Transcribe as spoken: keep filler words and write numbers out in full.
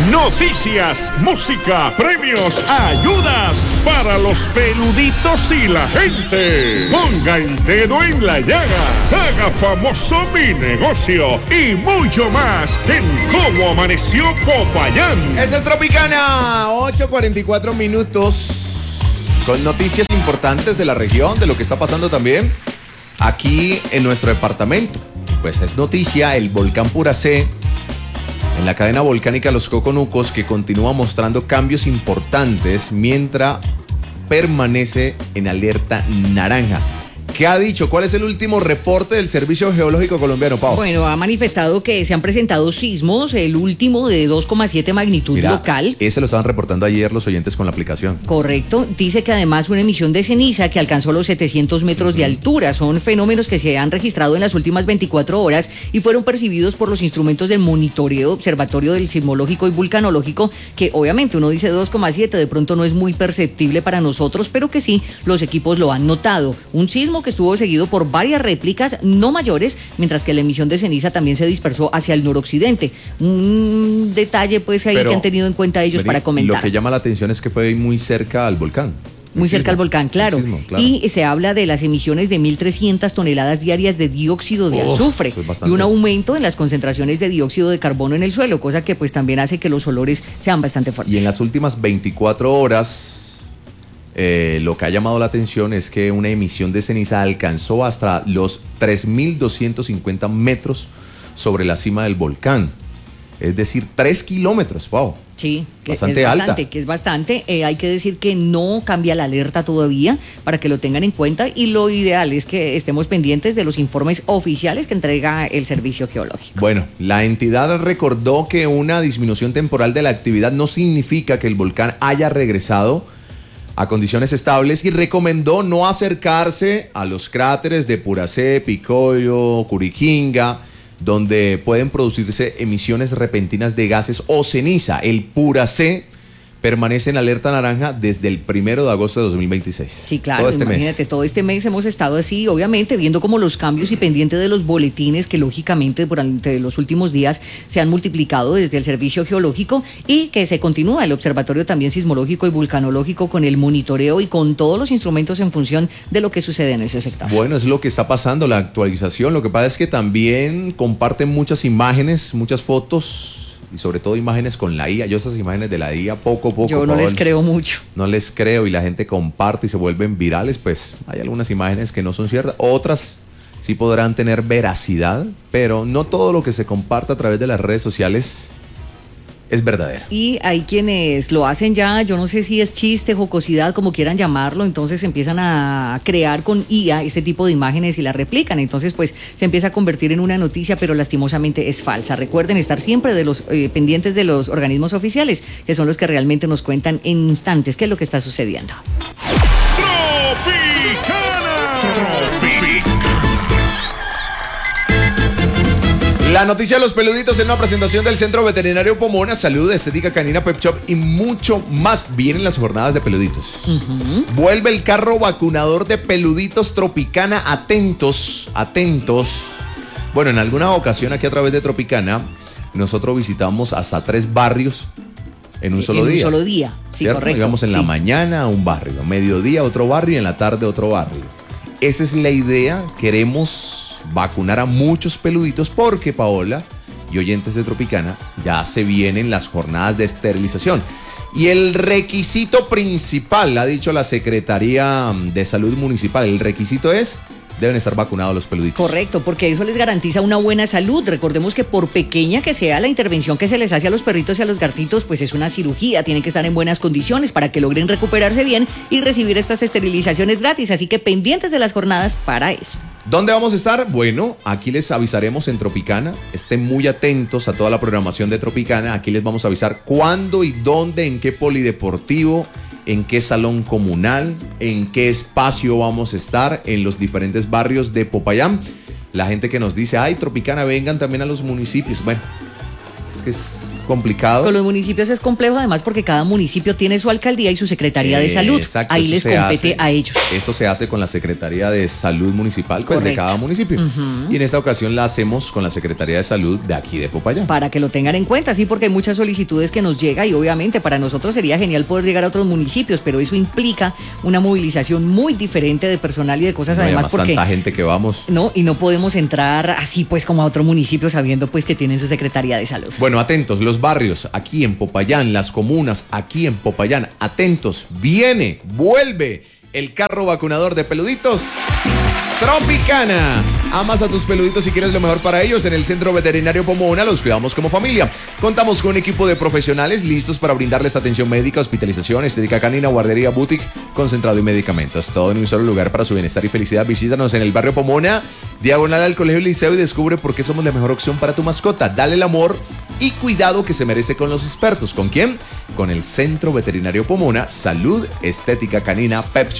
Noticias, música, premios, ayudas para los peluditos y la gente. Ponga el dedo en la llaga, haga famoso mi negocio y mucho más en Cómo Amaneció Popayán. Esta es Tropicana, ocho cuarenta y cuatro minutos, con noticias importantes de la región, de lo que está pasando también aquí en nuestro departamento. Pues es noticia el volcán Puracé en la cadena volcánica Los Coconucos, que continúa mostrando cambios importantes mientras permanece en alerta naranja. ¿Qué ha dicho? ¿Cuál es el último reporte del Servicio Geológico Colombiano, Pau? Bueno, ha manifestado que se han presentado sismos, el último de dos coma siete magnitud Mira, local. Ese lo estaban reportando ayer los oyentes con la aplicación. Correcto. Dice que además una emisión de ceniza que alcanzó los setecientos metros uh-huh. de altura. Son fenómenos que se han registrado en las últimas veinticuatro horas y fueron percibidos por los instrumentos del monitoreo observatorio del sismológico y vulcanológico, que obviamente uno dice dos coma siete, de pronto no es muy perceptible para nosotros, pero que sí, los equipos lo han notado. Un sismo que estuvo seguido por varias réplicas no mayores, mientras que la emisión de ceniza también se dispersó hacia el noroccidente. Un detalle pues ahí Pero, que han tenido en cuenta ellos para comentar. Lo que llama la atención es que fue muy cerca al volcán. Muy cerca al volcán, claro. Sismo, claro. Y se habla de las emisiones de mil trescientas toneladas diarias de dióxido de oh, azufre y un aumento en las concentraciones de dióxido de carbono en el suelo, cosa que pues también hace que los olores sean bastante fuertes. Y en las últimas veinticuatro horas... Eh, lo que ha llamado la atención es que una emisión de ceniza alcanzó hasta los tres mil doscientos cincuenta metros sobre la cima del volcán. Es decir, tres kilómetros, wow. Sí, que bastante es alta. bastante, que es bastante. Eh, hay que decir que no cambia la alerta todavía, para que lo tengan en cuenta, y lo ideal es que estemos pendientes de los informes oficiales que entrega el Servicio Geológico. Bueno, la entidad recordó que una disminución temporal de la actividad no significa que el volcán haya regresado a condiciones estables y recomendó no acercarse a los cráteres de Puracé, Picoyo, Curiquinga, donde pueden producirse emisiones repentinas de gases o ceniza. El Puracé permanece en alerta naranja desde el primero de agosto de dos mil veintiséis. Sí, claro, todo este imagínate, mes. todo este mes hemos estado así, obviamente, viendo como los cambios y pendiente de los boletines que lógicamente durante los últimos días se han multiplicado desde el Servicio Geológico, y que se continúa el Observatorio también Sismológico y Vulcanológico con el monitoreo y con todos los instrumentos en función de lo que sucede en ese sector. Bueno, es lo que está pasando, la actualización. Lo que pasa es que también comparten muchas imágenes, muchas fotos, y sobre todo imágenes con la I A. Yo esas imágenes de la I A poco a poco, yo no Paola, les creo mucho. No les creo, y la gente comparte y se vuelven virales. Pues hay algunas imágenes que no son ciertas, otras sí podrán tener veracidad, pero no todo lo que se comparte a través de las redes sociales es verdadero. Y hay quienes lo hacen ya, yo no sé si es chiste, jocosidad, como quieran llamarlo, entonces empiezan a crear con I A este tipo de imágenes y las replican, entonces pues se empieza a convertir en una noticia, pero lastimosamente es falsa. Recuerden estar siempre de los eh, pendientes de los organismos oficiales, que son los que realmente nos cuentan en instantes qué es lo que está sucediendo. La noticia de los peluditos en una presentación del Centro Veterinario Pomona, Salud, Estética Canina, Pet Shop y mucho más. Vienen las jornadas de peluditos. Uh-huh. Vuelve el carro vacunador de peluditos Tropicana. Atentos, atentos. Bueno, en alguna ocasión aquí a través de Tropicana, nosotros visitamos hasta tres barrios en un solo en día. En un solo día, sí, ¿cierto? correcto. Digamos en sí. la mañana un barrio, mediodía otro barrio y en la tarde otro barrio. Esa es la idea. Queremos vacunar a muchos peluditos porque, Paola y oyentes de Tropicana, ya se vienen las jornadas de esterilización. Y el requisito principal, ha dicho la Secretaría de Salud Municipal, el requisito es: deben estar vacunados los peluditos. Correcto, porque eso les garantiza una buena salud. Recordemos que por pequeña que sea la intervención que se les hace a los perritos y a los gatitos, pues es una cirugía. Tienen que estar en buenas condiciones para que logren recuperarse bien y recibir estas esterilizaciones gratis. Así que pendientes de las jornadas para eso. ¿Dónde vamos a estar? Bueno, aquí les avisaremos en Tropicana. Estén muy atentos a toda la programación de Tropicana. Aquí les vamos a avisar cuándo y dónde, en qué polideportivo, en qué salón comunal, en qué espacio vamos a estar en los diferentes barrios de Popayán. La gente que nos dice, ay, Tropicana, vengan también a los municipios. Bueno, Es que es complicado. Con los municipios es complejo, además, porque cada municipio tiene su alcaldía y su secretaría de Eh, salud. exacto, Ahí eso les se compete hace. a ellos. Eso se hace con la Secretaría de Salud Municipal, pues, de Correcto. cada municipio. Y en esta ocasión la hacemos con la Secretaría de Salud de aquí de Popayán. Para que lo tengan en cuenta, sí, porque hay muchas solicitudes que nos llega y obviamente para nosotros sería genial poder llegar a otros municipios, pero eso implica una movilización muy diferente de personal y de cosas, No hay además más porque tanta gente que vamos. no, y no podemos entrar así pues como a otro municipio sabiendo pues que tienen su secretaría de salud. Bueno, atentos, los barrios aquí en Popayán, las comunas aquí en Popayán, atentos, viene, vuelve el carro vacunador de peluditos Tropicana. Amas a tus peluditos y quieres lo mejor para ellos. En el Centro Veterinario Pomona los cuidamos como familia. Contamos con un equipo de profesionales listos para brindarles atención médica, hospitalización, estética canina, guardería, boutique, concentrado y medicamentos. Todo en un solo lugar para su bienestar y felicidad. Visítanos en el barrio Pomona, diagonal al Colegio Liceo, y descubre por qué somos la mejor opción para tu mascota. Dale el amor y cuidado que se merece con los expertos. ¿Con quién? Con el Centro Veterinario Pomona, Salud, Estética Canina, Pep